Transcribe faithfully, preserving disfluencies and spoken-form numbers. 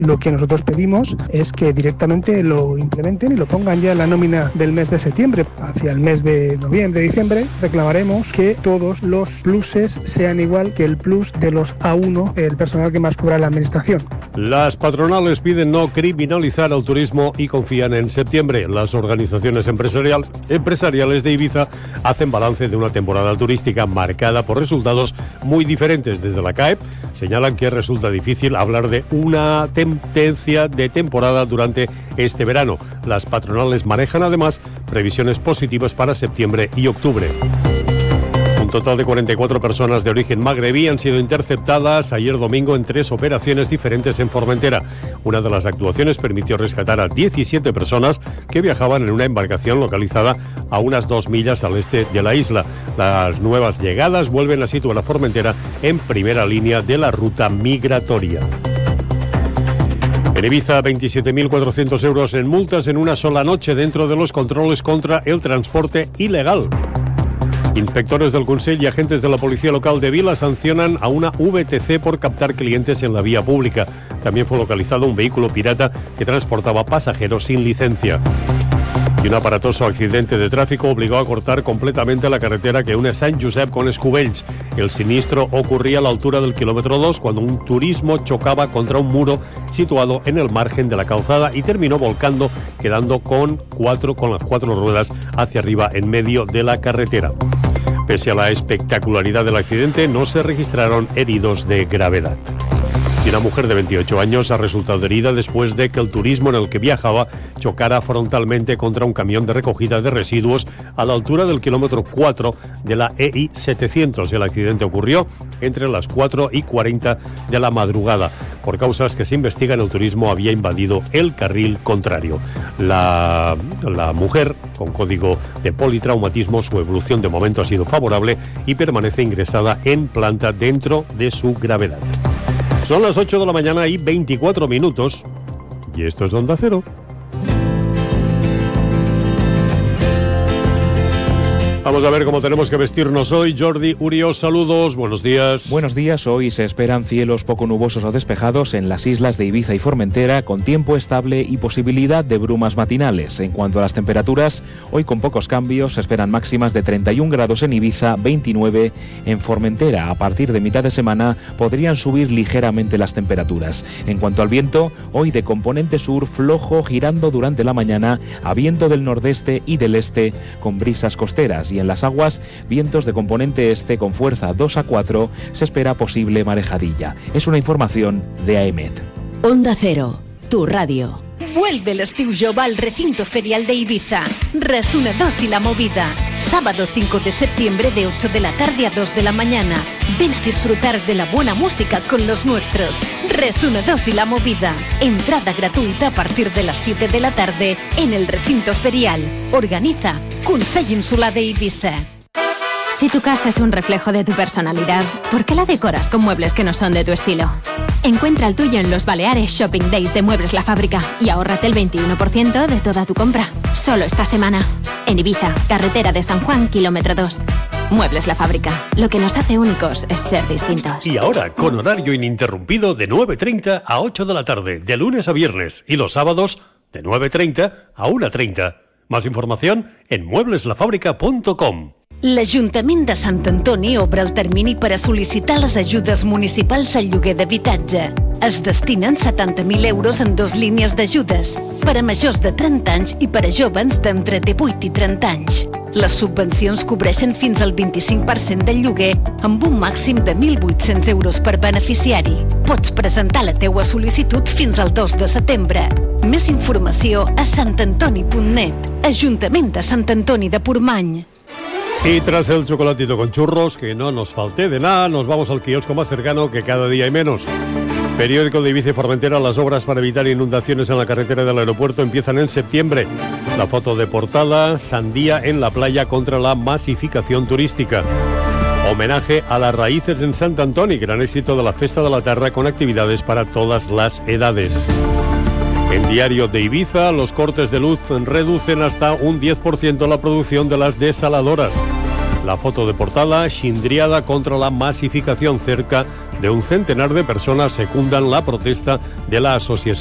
Lo que nosotros pedimos es que directamente lo implementen y lo pongan ya en la nómina del mes de septiembre. Hacia el mes de noviembre, diciembre, reclamaremos que todos los pluses sean igual que el plus de los A uno, el personal que más cobra la administración. Las patronales piden no criminalizar al turismo y confían en septiembre. Las organizaciones empresarial, empresariales de Ibiza hacen balance de una temporada turística marcada por resultados muy diferentes. Desde la C A E P señalan que resulta difícil hablar de una tendencia de temporada durante este verano. Las patronales manejan además previsiones positivas para septiembre y octubre. Un total de cuarenta y cuatro personas de origen magrebí han sido interceptadas ayer domingo en tres operaciones diferentes en Formentera. Una de las actuaciones permitió rescatar a diecisiete personas que viajaban en una embarcación localizada a unas dos millas al este de la isla. Las nuevas llegadas vuelven a situar a Formentera en primera línea de la ruta migratoria. En Ibiza, veintisiete mil cuatrocientos euros en multas en una sola noche dentro de los controles contra el transporte ilegal. Inspectores del Consell y agentes de la Policía Local de Vila sancionan a una V T C por captar clientes en la vía pública. También fue localizado un vehículo pirata que transportaba pasajeros sin licencia. Y un aparatoso accidente de tráfico obligó a cortar completamente la carretera que une Sant Josep con Escubells. El siniestro ocurría a la altura del kilómetro dos cuando un turismo chocaba contra un muro situado en el margen de la calzada y terminó volcando, quedando con, cuatro, con las cuatro ruedas hacia arriba en medio de la carretera. Pese a la espectacularidad del accidente, no se registraron heridos de gravedad. Y una mujer de veintiocho años ha resultado herida después de que el turismo en el que viajaba chocara frontalmente contra un camión de recogida de residuos a la altura del kilómetro cuatro de la E I setecientos. El accidente ocurrió entre las cuatro y cuarenta de la madrugada. Por causas que se investigan, el turismo había invadido el carril contrario. La, la mujer, con código de politraumatismo, su evolución de momento ha sido favorable y permanece ingresada en planta dentro de su gravedad. Son las ocho de la mañana y veinticuatro minutos. Y esto es Onda Cero. Vamos a ver cómo tenemos que vestirnos hoy. Jordi Urios, saludos, buenos días. Buenos días, hoy se esperan cielos poco nubosos o despejados en las islas de Ibiza y Formentera, con tiempo estable y posibilidad de brumas matinales. En cuanto a las temperaturas, hoy con pocos cambios, se esperan máximas de treinta y un grados en Ibiza, veintinueve en Formentera. A partir de mitad de semana podrían subir ligeramente las temperaturas. En cuanto al viento, hoy de componente sur flojo, girando durante la mañana a viento del nordeste y del este con brisas costeras. Y en las aguas, vientos de componente este con fuerza dos a cuatro, se espera posible marejadilla. Es una información de A E M E T. Onda Cero, tu radio. Vuelve l'estiu jove al recinto ferial de Ibiza. Resuna dos y la movida. Sábado cinco de septiembre de ocho de la tarde a dos de la mañana. Ven a disfrutar de la buena música con los nuestros. Resuna dos y la movida. Entrada gratuita a partir de las siete de la tarde en el recinto ferial. Organiza Consell Insular de Ibiza. Si tu casa es un reflejo de tu personalidad, ¿por qué la decoras con muebles que no son de tu estilo? Encuentra el tuyo en los Baleares Shopping Days de Muebles La Fábrica y ahórrate el veintiuno por ciento de toda tu compra. Solo esta semana. En Ibiza, carretera de San Juan, kilómetro dos. Muebles La Fábrica. Lo que nos hace únicos es ser distintos. Y ahora, con horario ininterrumpido de nueve treinta a ocho de la tarde, de lunes a viernes, y los sábados de nueve treinta a una treinta. Más información en muebles la fábrica punto com. L'Ajuntament de Sant Antoni obre el termini per a sol·licitar les ajudes municipals al lloguer d'habitatge. Es destinen setanta mil euros en dos línies d'ajudes, per a majors de trenta anys i per a jóvens d'entre divuit i trenta anys. Les subvencions cobreixen fins al vint-i-cinc per cent del lloguer amb un màxim de mil vuit-cents euros per beneficiari. Pots presentar la teua sol·licitud fins al dos de setembre. Més informació a sant antoni punt net. Ajuntament de Sant Antoni de Portmany. Y tras el chocolatito con churros, que no nos falte de nada, nos vamos al kiosco más cercano, que cada día hay menos. Periódico de Ibiza y Formentera, las obras para evitar inundaciones en la carretera del aeropuerto empiezan en septiembre. La foto de portada, sandía en la playa contra la masificación turística. Homenaje a las raíces en Sant Antoni, gran éxito de la Festa de la Terra con actividades para todas las edades. En Diario de Ibiza, los cortes de luz reducen hasta un diez por ciento la producción de las desaladoras. La foto de portada, Xindriada contra la masificación. Cerca de un centenar de personas secundan la protesta de la Asociación